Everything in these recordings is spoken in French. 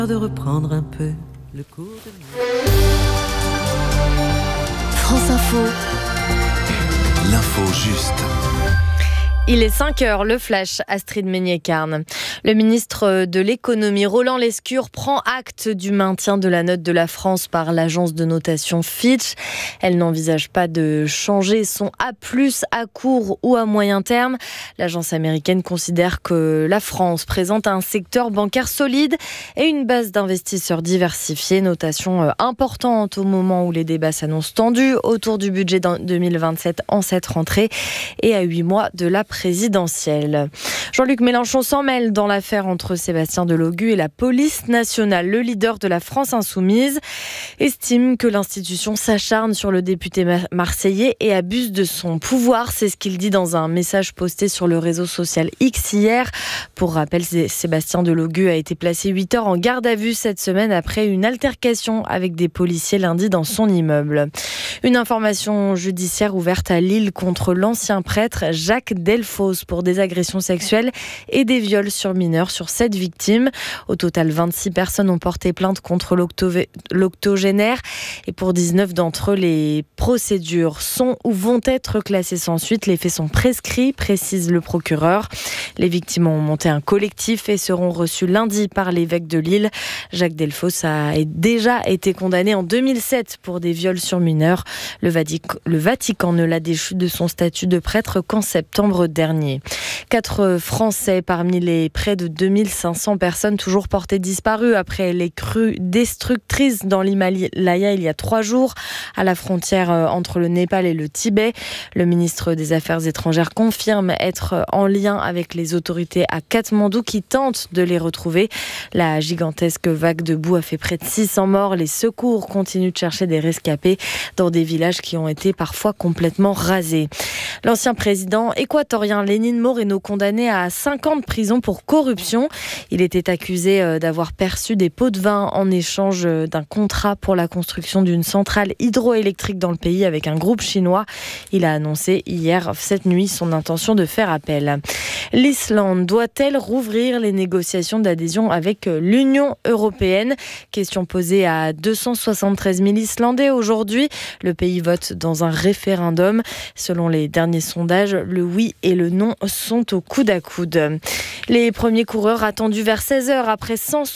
de reprendre un peu le cours de... France Info. L'info juste. Il est 5h, le flash, Astrid Meignet-Carne. Le ministre de l'économie, Roland Lescure, prend acte du maintien de la note de la France par l'agence de notation Fitch. Elle n'envisage pas de changer son A+, à court ou à moyen terme. L'agence américaine considère que la France présente un secteur bancaire solide et une base d'investisseurs diversifiée. Notation importante au moment où les débats s'annoncent tendus autour du budget 2027 en cette rentrée et à 8 mois de la présidentielle. Jean-Luc Mélenchon s'en mêle dans l'affaire entre Sébastien Delogu et la police nationale. Le leader de la France insoumise estime que l'institution s'acharne sur le député marseillais et abuse de son pouvoir. C'est ce qu'il dit dans un message posté sur le réseau social X hier. Pour rappel, Sébastien Delogu a été placé 8 heures en garde à vue cette semaine après une altercation avec des policiers lundi dans son immeuble. Une information judiciaire ouverte à Lille contre l'ancien prêtre Jacques Delfosse pour des agressions sexuelles et des viols sur mineurs sur 7 victimes. Au total, 26 personnes ont porté plainte contre l'octogénaire et pour 19 d'entre eux, les procédures sont ou vont être classées sans suite. Les faits sont prescrits, précise le procureur. Les victimes ont monté un collectif et seront reçues lundi par l'évêque de Lille. Jacques Delfosse a déjà été condamné en 2007 pour des viols sur mineurs. Le Vatican ne l'a déchu de son statut de prêtre qu'en septembre dernier. 4 Français parmi les près de 2500 personnes toujours portées disparues après les crues destructrices dans l'Himalaya il y a 3 jours à la frontière entre le Népal et le Tibet. Le ministre des Affaires étrangères confirme être en lien avec les autorités à Katmandou qui tentent de les retrouver. La gigantesque vague de boue a fait près de 600 morts. Les secours continuent de chercher des rescapés dans des villages qui ont été parfois complètement rasés. L'ancien président équatorien Lénine Moreno, condamné à 5 ans de prison pour corruption. Il était accusé d'avoir perçu des pots de vin en échange d'un contrat pour la construction d'une centrale hydroélectrique dans le pays avec un groupe chinois. Il a annoncé hier, cette nuit, son intention de faire appel. L'Islande doit-elle rouvrir les négociations d'adhésion avec l'Union européenne ? Question posée à 273 000 Islandais aujourd'hui. Le pays vote dans un référendum. Selon les derniers sondages, le oui et le non sont au coude à coude. Les premiers coureurs attendus vers 16h après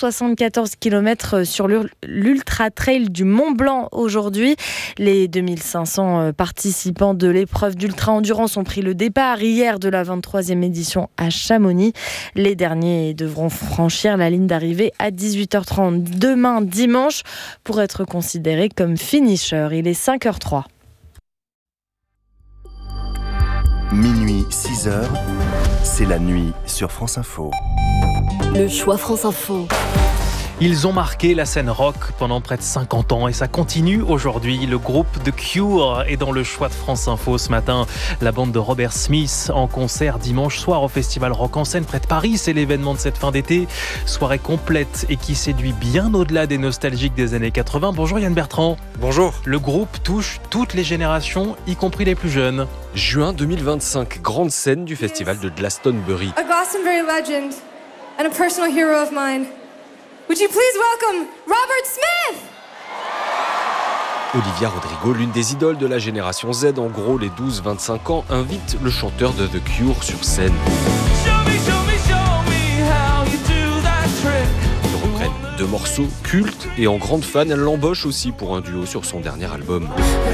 174 km sur l'Ultra Trail du Mont Blanc aujourd'hui. Les 2500 participants de l'épreuve d'Ultra Endurance ont pris le départ hier de la 23e édition à Chamonix. Les derniers devront franchir la ligne d'arrivée à 18h30 demain dimanche pour être considérés comme finishers. Il est 5h03. Minuit, 6h, c'est la nuit sur France Info. Le choix France Info. Ils ont marqué la scène rock pendant près de 50 ans et ça continue aujourd'hui. Le groupe The Cure est dans le choix de France Info ce matin. La bande de Robert Smith en concert dimanche soir au Festival Rock en Seine près de Paris. C'est l'événement de cette fin d'été. Soirée complète et qui séduit bien au-delà des nostalgiques des années 80. Bonjour Yann Bertrand. Bonjour. Le groupe touche toutes les générations, y compris les plus jeunes. Juin 2025, grande scène du festival de Glastonbury. A Glastonbury legend and a personal hero of mine. Would you please welcome Robert Smith? Olivia Rodrigo, l'une des idoles de la génération Z, en gros les 12-25 ans, invite le chanteur de The Cure sur scène. Ils reprennent 2 morceaux cultes et en grande fan, elle l'embauche aussi pour un duo sur son dernier album.